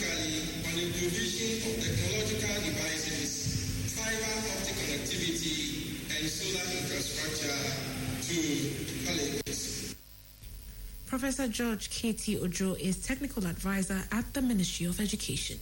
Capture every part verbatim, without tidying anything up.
practically on the provision of technological devices, fiber optic connectivity, and solar infrastructure to colleges. Professor George K T Ojo is technical advisor at the Ministry of Education.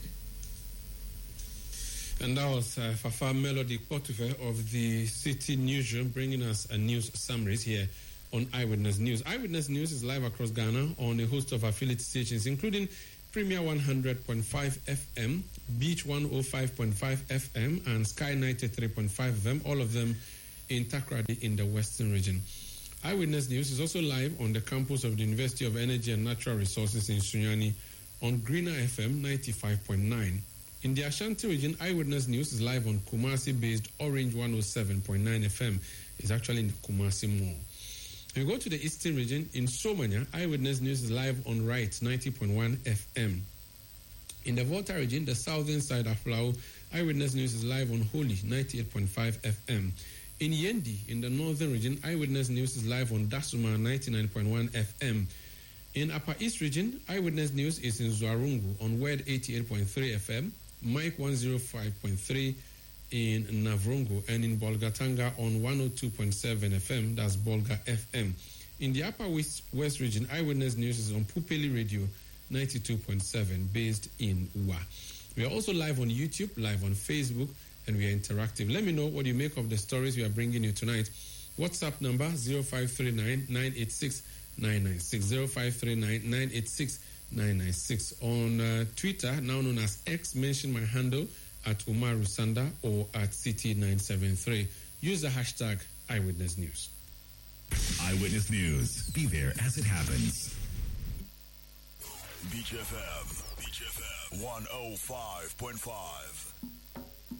And that was uh, Fafa Melody Potufe of the City Newsroom bringing us a news summaries here on Eyewitness News. Eyewitness News is live across Ghana on a host of affiliate stations, including Premier one hundred point five F M, Beach one oh five point five F M, and Sky ninety-three point five F M, all of them in Takoradi in the Western region. Eyewitness News is also live on the campus of the University of Energy and Natural Resources in Sunyani on Greener F M ninety-five point nine. In the Ashanti region, Eyewitness News is live on Kumasi-based Orange one oh seven point nine F M. It's actually in the Kumasi Mall. We go to the Eastern region. In Somanya, Eyewitness News is live on Right ninety point one F M. In the Volta region, the southern side of Lao, Eyewitness News is live on Holy ninety-eight point five F M. In Yendi, in the northern region, Eyewitness News is live on Dasuma ninety-nine point one F M. In Upper East region, Eyewitness News is in Zuarungu on Word eighty-eight point three F M, Mike one oh five point three in Navrongo, and in Bolgatanga on one oh two point seven F M, that's Bolga F M. In the Upper West, West region, Eyewitness News is on Pupeli Radio ninety-two point seven, based in Uwa. We are also live on YouTube, live on Facebook, and we are interactive. Let me know what you make of the stories we are bringing you tonight. WhatsApp number zero five three nine, nine eight six, nine nine six, zero five three nine, nine eight six, nine nine six. On uh, Twitter, now known as X, mention my handle at Umar Rusanda or at C T nine seven three. Use the hashtag Eyewitness News. Eyewitness News. Be there as it happens. Beach F M. Beach F M. one oh five point five.